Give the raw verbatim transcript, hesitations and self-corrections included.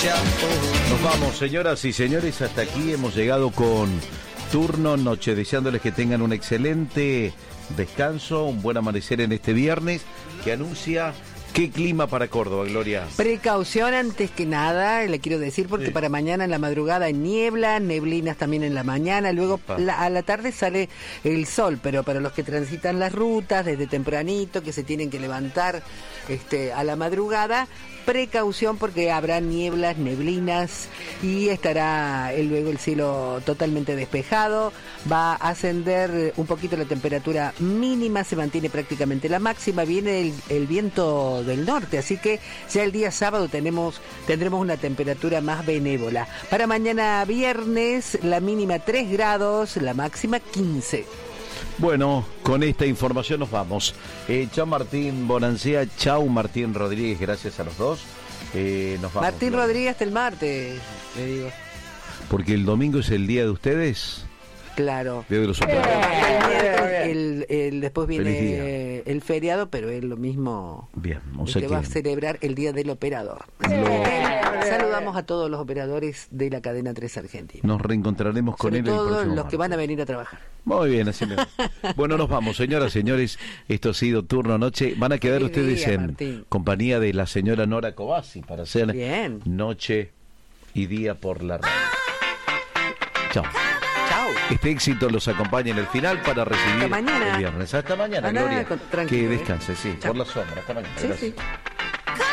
Nos vamos, señoras y señores, hasta aquí hemos llegado con Turno Noche, deseándoles que tengan un excelente descanso, un buen amanecer en este viernes, que anuncia qué clima para Córdoba, Gloria. Precaución antes que nada, le quiero decir, porque sí. Para mañana en la madrugada hay niebla, neblinas también en la mañana, luego la, a la tarde sale el sol, pero para los que transitan las rutas desde tempranito, que se tienen que levantar este, a la madrugada, precaución porque habrá nieblas, neblinas y estará el, luego el cielo totalmente despejado, va a ascender un poquito la temperatura mínima, se mantiene prácticamente la máxima, viene el, el viento del norte, así que ya el día sábado tenemos tendremos una temperatura más benévola. Para mañana viernes la mínima tres grados, la máxima quince. Bueno, con esta información nos vamos. Eh, chao Martín Bonancea, chao Martín Rodríguez, gracias a los dos. Eh, nos vamos. Martín Gloria. Rodríguez hasta el martes, le digo. Porque el domingo es el día de ustedes. Claro. Día de los el, el, el, después viene el feriado, pero es lo mismo. Bien, o sea que que va a celebrar el Día del Operador. Así no. que saludamos a todos los operadores de la cadena tres Argentina. Nos reencontraremos con Sobre él todo el próximo los martes. que van a venir a trabajar. Muy bien, así me... Bueno, nos vamos, señoras, señores. Esto ha sido Turno Noche. Van a quedar Qué ustedes día, en Martín. compañía de la señora Nora Cobasi para hacer Bien. Noche y Día por la radio. Chao. Chao. Este éxito los acompaña en el final para recibir Hasta mañana. el viernes. Hasta mañana, Hasta Gloria. con- tranquilo, Que eh. descanse, sí, Chao. por la sombra. Hasta mañana. Sí, Gracias. sí.